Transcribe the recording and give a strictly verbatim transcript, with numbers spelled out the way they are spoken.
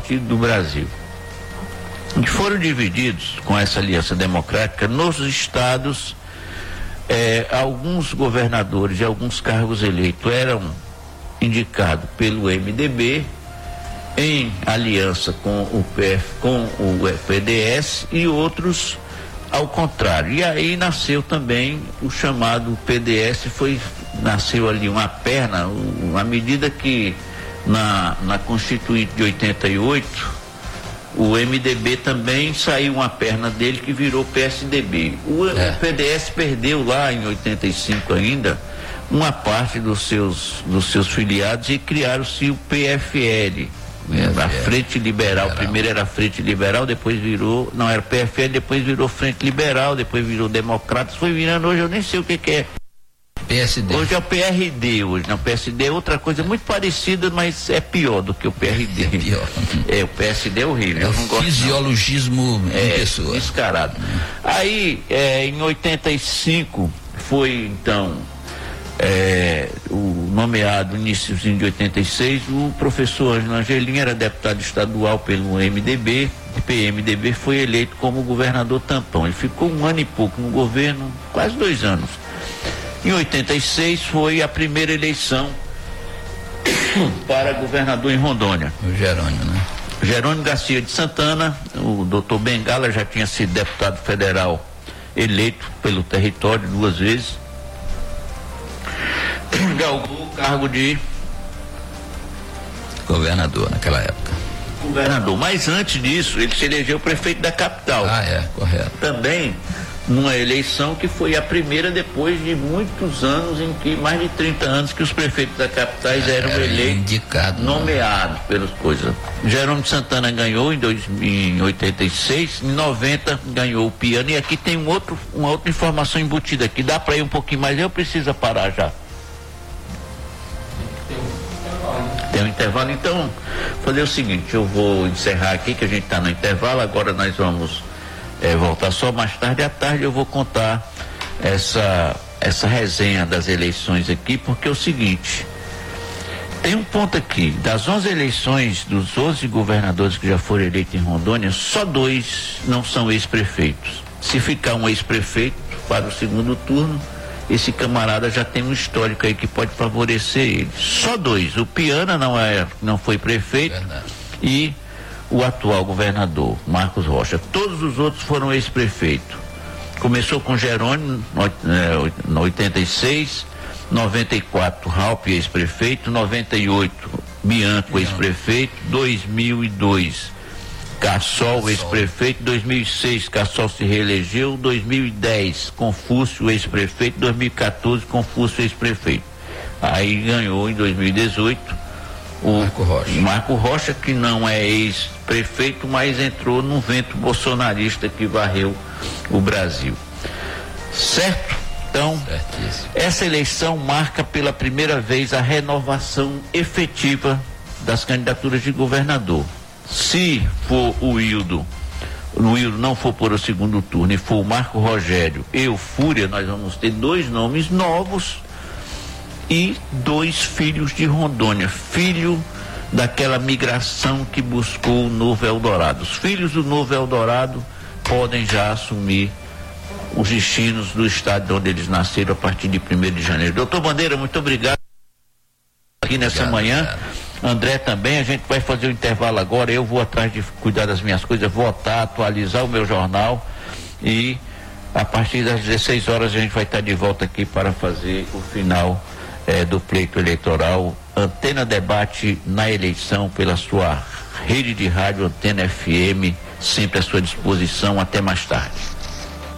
partido do Brasil. E foram divididos com essa aliança democrática nos estados. É, alguns governadores e alguns cargos eleitos eram indicados pelo M D B em aliança com o P F, com o P D S, e outros ao contrário. E aí nasceu também o chamado P D S, foi, nasceu ali uma perna, uma medida que na, na Constituinte de oitenta e oito, o M D B também saiu uma perna dele que virou P S D B. O, é. o P D S perdeu lá em oitenta e cinco ainda uma parte dos seus, dos seus filiados e criaram-se o P F L, a Frente Liberal. Liberal. Primeiro era a Frente Liberal, depois virou, não era P F L, depois virou Frente Liberal, depois virou Democratas, foi virando, hoje eu nem sei o que, que é. P S D. Hoje é o P R D, hoje, não, o P S D é outra coisa muito parecida, mas é pior do que o P R D. É pior. É, o P S D é horrível. É eu o não gosto, fisiologismo não. em É, pessoa. Descarado. Aí, é, em oitenta e cinco, foi então é, o nomeado, iníciozinho de oitenta e seis, o professor Ângelo Angelim era deputado estadual pelo M D B, o P M D B foi eleito como governador tampão. Ele ficou um ano e pouco no governo, quase dois anos. Em oitenta e seis foi a primeira eleição para governador em Rondônia. O Jerônimo, né? Jerônimo Garcia de Santana, o doutor Bengala já tinha sido deputado federal eleito pelo território duas vezes. Galgou o cargo de governador naquela época. Governador, mas antes disso ele se elegeu prefeito da capital. Ah, é, correto. Também numa eleição que foi a primeira depois de muitos anos, em que mais de trinta anos que os prefeitos da capitais eram era eleitos, indicado, nomeados pelas coisas. Jerônimo de Santana ganhou em, dois, em oitenta e seis, em noventa ganhou o piano, e aqui tem um outro, uma outra informação embutida aqui, dá para ir um pouquinho mais, eu preciso parar já. Tem um intervalo, então fazer o seguinte, eu vou encerrar aqui que a gente está no intervalo, agora nós vamos É, voltar só mais tarde. À tarde eu vou contar essa, essa resenha das eleições aqui, porque é o seguinte, tem um ponto aqui, das onze eleições, dos onze governadores que já foram eleitos em Rondônia, só dois não são ex-prefeitos. Se ficar um ex-prefeito para o segundo turno, esse camarada já tem um histórico aí que pode favorecer ele. Só dois, o Piana não, é, não foi prefeito. Verdade. E o atual governador, Marcos Rocha. Todos os outros foram ex-prefeito. Começou com Jerônimo, no oitenta e seis, noventa e quatro, Raup, ex-prefeito, noventa e oito, Bianco, ex-prefeito, dois mil e dois, Cassol, ex-prefeito, dois mil e seis, Cassol se reelegeu, dois mil e dez, Confúcio, ex-prefeito, dois mil e quatorze, Confúcio, ex-prefeito. Aí ganhou em dois mil e dezoito o Marco Rocha. Marco Rocha, que não é ex-prefeito, mas entrou num vento bolsonarista que varreu o Brasil. Certo? Então, certíssimo. Essa eleição marca pela primeira vez a renovação efetiva das candidaturas de governador. Se for o Hildo, o Hildo não for por o segundo turno e for o Marco Rogério e o Fúria, nós vamos ter dois nomes novos e dois filhos de Rondônia, filho daquela migração que buscou o Novo Eldorado. Os filhos do Novo Eldorado podem já assumir os destinos do estado onde eles nasceram a partir de primeiro de janeiro. Doutor Bandeira, muito obrigado aqui nessa obrigado, manhã. Obrigado. André também, a gente vai fazer o intervalo agora, eu vou atrás de cuidar das minhas coisas, votar, atualizar o meu jornal e a partir das dezesseis horas a gente vai estar de volta aqui para fazer o final É, do pleito eleitoral. Antena Debate na eleição pela sua rede de rádio Antena F M, sempre à sua disposição. Até mais tarde.